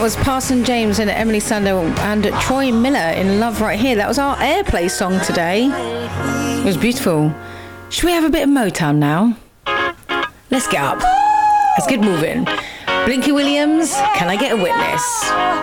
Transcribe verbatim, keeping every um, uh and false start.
was Parson James and Emily Sandler and Troy Miller in Love Right Here. That was our airplay song today. It was beautiful. Should we have a bit of Motown now? Let's get up. Let's get moving. Blinky Williams, Can I Get a Witness?